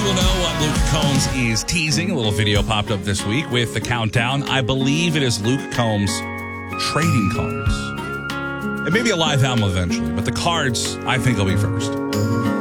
will know what Luke Combs is teasing. A little video popped up this week with the countdown. I believe it is Luke Combs trading cards. It may be a live album eventually, but the cards, I think, will be first.